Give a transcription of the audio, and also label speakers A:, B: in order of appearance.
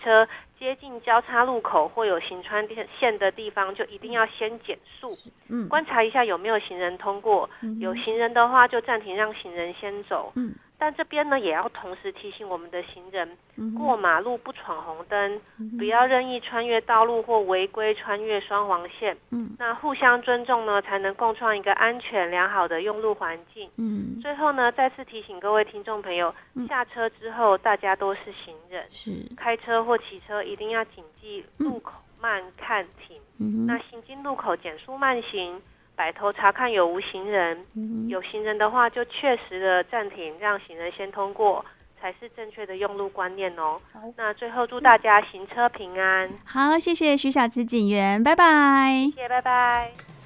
A: 车接近交叉路口或有行穿线的地方，就一定要先减速，观察一下有没有行人通过，有行人的话就暂停让行人先走。但这边呢也要同时提醒我们的行人，过马路不闯红灯，不要任意穿越道路或违规穿越双黄线。那互相尊重呢，才能共创一个安全良好的用路环境。最后呢，再次提醒各位听众朋友，下车之后大家都是行人，开车或骑车一定要谨记路口慢看停。那行经路口减速慢行，摆头查看有无行人，有行人的话就确实的暂停，让行人先通过，才是正确的用路观念哦。那最后祝大家行车平安。
B: 好，谢谢徐小慈警员，拜拜。
A: 谢谢，拜拜。